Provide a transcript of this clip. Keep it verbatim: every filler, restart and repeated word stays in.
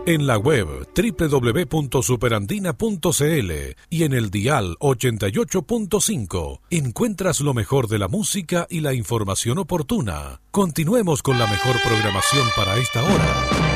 En la web doble u doble u doble u punto superandina punto c l y en el dial ochenta y ocho punto cinco encuentras lo mejor de la música y la información oportuna. Continuemos con la mejor programación para esta hora.